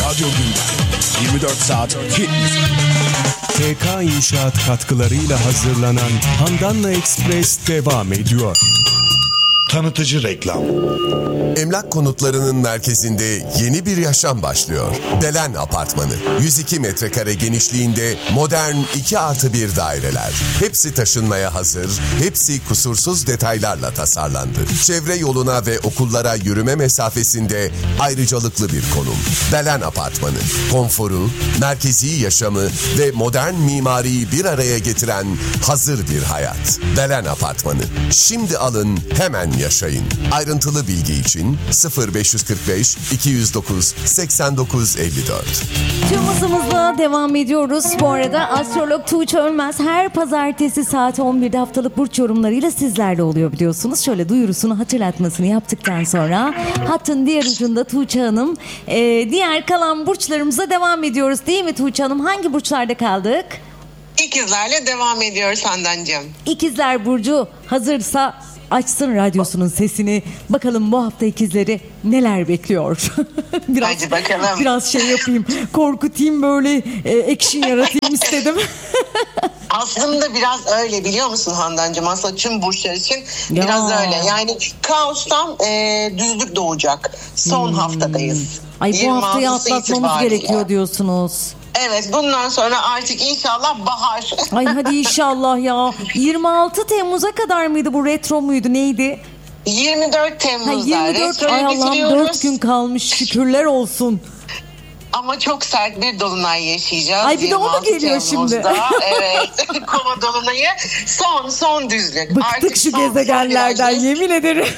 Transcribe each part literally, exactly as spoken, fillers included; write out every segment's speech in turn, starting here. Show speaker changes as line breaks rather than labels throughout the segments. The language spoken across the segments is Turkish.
Radyo Gündem yirmi dört saat hit müzik.
T K İnşaat katkılarıyla hazırlanan Handan'la Express devam ediyor.
Tanıtıcı reklam.
Emlak konutlarının merkezinde yeni bir yaşam başlıyor. Belen Apartmanı. yüz iki metrekare genişliğinde modern iki artı bir daireler. Hepsi taşınmaya hazır, hepsi kusursuz detaylarla tasarlandı. Çevre yoluna ve okullara yürüme mesafesinde ayrıcalıklı bir konum. Belen Apartmanı. Konforu, merkezi yaşamı ve modern mimariyi bir araya getiren hazır bir hayat. Belen Apartmanı. Şimdi alın, hemen yaşayın. Ayrıntılı bilgi için sıfır beş kırk beş iki yüz dokuz seksen dokuz elli dört.
Tüm hızımızla devam ediyoruz. Bu arada astrolog Tuğçe Ölmez her pazartesi saat on birde haftalık burç yorumlarıyla sizlerle oluyor biliyorsunuz. Şöyle duyurusunu, hatırlatmasını yaptıktan sonra hattın diğer ucunda Tuğçe Hanım. Ee, diğer kalan burçlarımıza devam ediyoruz değil mi Tuğçe Hanım? Hangi burçlarda kaldık?
İkizlerle devam ediyoruz Handancığım.
İkizler Burcu hazırsa açsın radyosunun sesini. Bakalım bu hafta ikizleri neler bekliyor. biraz,
Hadi bakalım.
Biraz şey yapayım. Korkutayım böyle e, action yaratayım istedim.
Aslında biraz öyle biliyor musun Handancığım? Aslında tüm burçlar için ya. Biraz öyle. Yani kaostan e, düzlük doğacak. Son hmm. haftadayız.
Ay bu haftayı atlatmamız gerekiyor diyorsunuz.
Evet, bundan sonra artık inşallah bahar.
Ay hadi inşallah ya. yirmi altı Temmuz'a kadar mıydı bu, retro muydu neydi?
yirmi dört Temmuz'da.
Ha, yirmi dört, ay Allah'ım dört gün kalmış, şükürler olsun.
Ama çok sert bir dolunay yaşayacağız.
Ay bir de o mu geliyor şimdi?
Evet. Kova dolunayı son son düzlük.
Bıktık artık şu gezegenlerden yemin ederim.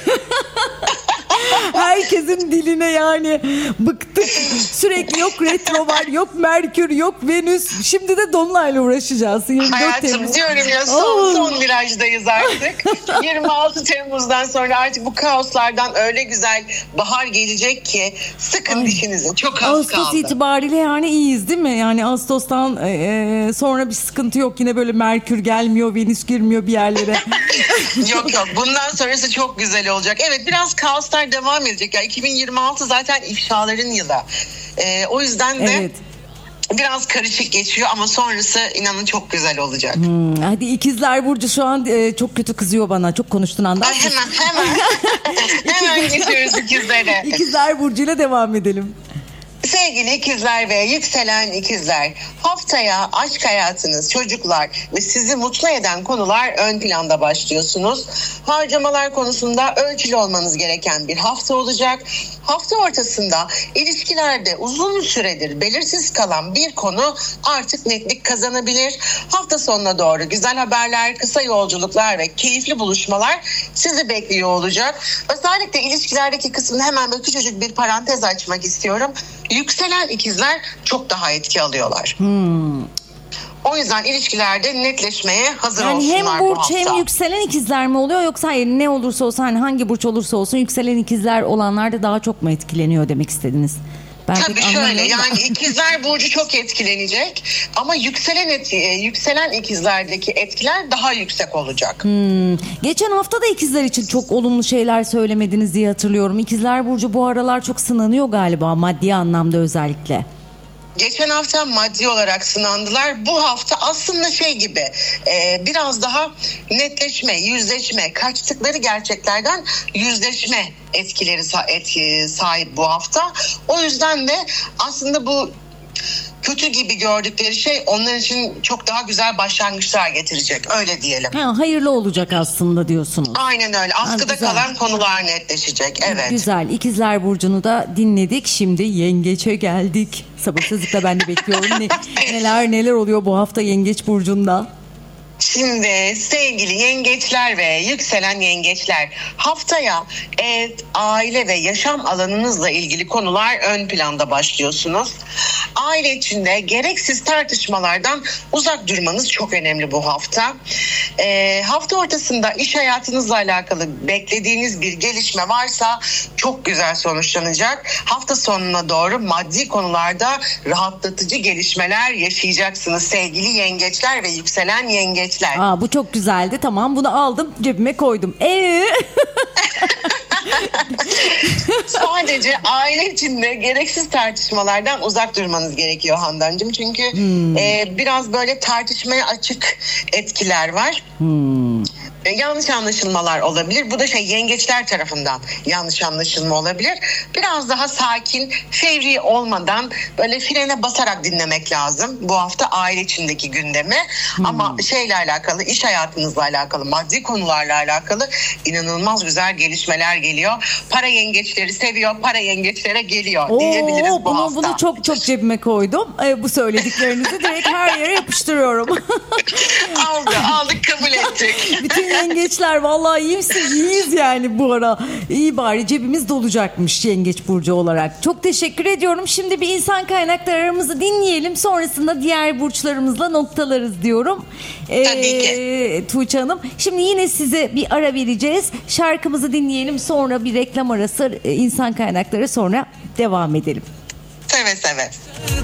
Herkesin diline yani bıktık. Sürekli yok retro var, yok Merkür, yok Venüs. Şimdi de dolunayla uğraşacağız. yirmi dört
Hayatım
Temmuz.
Diyorum ya son son virajdayız artık. yirmi altı Temmuz'dan sonra artık bu kaoslardan öyle güzel bahar gelecek ki sıkın Ay. dişinizi. Çok az
Ağustos
kaldı.
Ağustos itibariyle yani iyiyiz değil mi? Yani Ağustos'tan e, sonra bir sıkıntı yok. Yine böyle Merkür gelmiyor, Venüs girmiyor bir yerlere.
Yok yok. Bundan sonrası çok güzel olacak. Evet, biraz kaoslar devam edecek. Ya iki bin yirmi altı zaten ifşaların yılı. Ee, o yüzden de evet. Biraz karışık geçiyor ama sonrası inanın çok güzel olacak.
Hmm, hadi ikizler Burcu şu an e, çok kötü kızıyor bana. Çok konuştun anda.
Ay, hemen hemen. hemen geçiyoruz ikizlere.
İkizler Burcu'yla devam edelim.
Sevgili ikizler ve yükselen ikizler, haftaya aşk hayatınız, çocuklar ve sizi mutlu eden konular ön planda başlıyorsunuz. Harcamalar konusunda ölçülü olmanız gereken bir hafta olacak. Hafta ortasında ilişkilerde uzun süredir belirsiz kalan bir konu artık netlik kazanabilir. Hafta sonuna doğru güzel haberler, kısa yolculuklar ve keyifli buluşmalar sizi bekliyor olacak. Özellikle ilişkilerdeki kısmını hemen böyle küçücük bir parantez açmak istiyorum. Yükselen ikizler çok daha etki alıyorlar. Hmm. O yüzden ilişkilerde netleşmeye hazır
yani
olsunlar
hem
bu
burç
hafta.
Hem yükselen ikizler mi oluyor, yoksa hayır ne olursa olsun, hani hangi burç olursa olsun yükselen ikizler olanlar da daha çok mu etkileniyor demek istediniz? Ben
Tabii şöyle yani ikizler burcu çok etkilenecek ama yükselen etki, yükselen ikizlerdeki etkiler daha yüksek olacak.
Hmm. Geçen hafta da ikizler için çok olumlu şeyler söylemediniz diye hatırlıyorum. İkizler burcu bu aralar çok sınanıyor galiba, maddi anlamda özellikle.
Geçen hafta maddi olarak sınandılar. Bu hafta aslında şey gibi e, biraz daha netleşme, yüzleşme, kaçtıkları gerçeklerden yüzleşme etkileri etki, sahip bu hafta. O yüzden de aslında bu kötü gibi gördükleri şey onlar için çok daha güzel başlangıçlar getirecek. Öyle diyelim.
Ha, hayırlı olacak aslında diyorsunuz.
Aynen öyle. Askıda ha, kalan konular netleşecek. Evet.
Güzel. İkizler Burcu'nu da dinledik. Şimdi Yengeç'e geldik. Sabırsızlıkla ben de bekliyorum. Ne, neler neler oluyor bu hafta Yengeç Burcu'nda?
Şimdi sevgili yengeçler ve yükselen yengeçler, haftaya ev, aile ve yaşam alanınızla ilgili konular ön planda başlıyorsunuz. Aile içinde gereksiz tartışmalardan uzak durmanız çok önemli bu hafta. Ee, hafta ortasında iş hayatınızla alakalı beklediğiniz bir gelişme varsa çok güzel sonuçlanacak. Hafta sonuna doğru maddi konularda rahatlatıcı gelişmeler yaşayacaksınız sevgili yengeçler ve yükselen yengeçler.
Aa, bu çok güzeldi. Tamam, bunu aldım cebime koydum. Ee?
Sadece aile içinde gereksiz tartışmalardan uzak durmanız gerekiyor Handancığım. Çünkü hmm. e, biraz böyle tartışmaya açık etkiler var. Hmm. E, yanlış anlaşılmalar olabilir. Bu da şey yengeçler tarafından yanlış anlaşılma olabilir. Biraz daha sakin, fevri olmadan böyle frene basarak dinlemek lazım. Bu hafta aile içindeki gündemi. Hmm. Ama şeyle alakalı, iş hayatınızla alakalı, maddi konularla alakalı inanılmaz güzel gelişmeler geliyor. Para yengeçleri seviyor, para yengeçlere geliyor Oo, diyebiliriz bu
bunu,
hafta.
Bunu çok çok cebime koydum. Ee, bu söylediklerinizi direkt her yere yapıştırıyorum.
Aldı, aldık, kabul ettik.
Bütün yengeçler vallahi iyi misin? İyiyiz yani bu ara. İyi bari cebimiz dolacakmış yengeç burcu olarak. Çok teşekkür ediyorum. Şimdi bir insan kaynakları aramızı dinleyelim. Sonrasında diğer burçlarımızla noktalarız diyorum. Ee,
Tabii ki.
Tuğçe Hanım. Şimdi yine size bir ara vereceğiz. Şarkımızı dinleyelim. Sonra bir reklam arası, insan kaynakları, sonra devam edelim.
Seve seve.